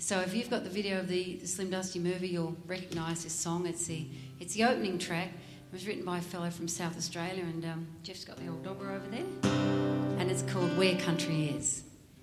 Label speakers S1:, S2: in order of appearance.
S1: So if you've got the video of the Slim Dusty movie, you'll recognise this song. It's the opening track. It was written by a fellow from South Australia, and Jeff's got the old dogger over there, and it's called Where Country Is.